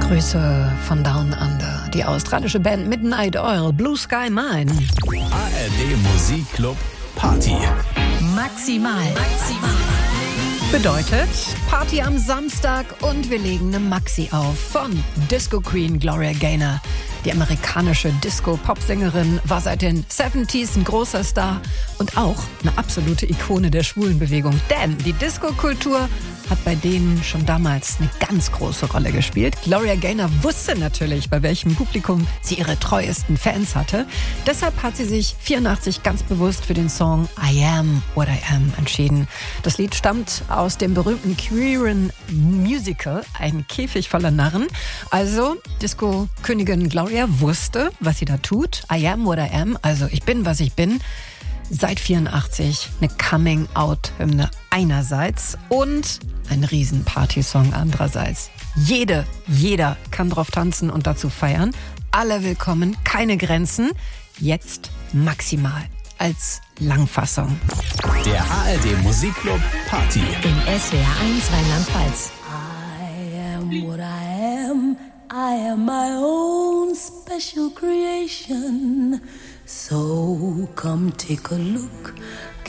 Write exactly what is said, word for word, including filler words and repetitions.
Grüße von Down Under. Die australische Band Midnight Oil, Blue Sky Mine. A R D Musikclub Party. Maximal. Maximal. Bedeutet Party am Samstag und wir legen eine Maxi auf von Disco Queen Gloria Gaynor. Die amerikanische Disco-Pop-Sängerin war seit den siebziger ein großer Star und auch eine absolute Ikone der Schwulenbewegung. Denn die Disco-Kultur hat bei denen schon damals eine ganz große Rolle gespielt. Gloria Gaynor wusste natürlich, bei welchem Publikum sie ihre treuesten Fans hatte. Deshalb hat sie sich vierundachtzig ganz bewusst für den Song I Am What I Am entschieden. Das Lied stammt aus dem berühmten queeren Musical Ein Käfig voller Narren. Also Disco-Königin Gloria wusste, was sie da tut. I am what I am, also ich bin, was ich bin. Seit vierundachtzig eine Coming-out-Hymne einerseits und ein Riesen-Party-Song andererseits. Jede, jeder kann drauf tanzen und dazu feiern. Alle willkommen, keine Grenzen. Jetzt maximal als Langfassung. Der A R D Musikclub Party. In S W R eins Rheinland-Pfalz. I am what I am. I am my own special creation. So come take a look.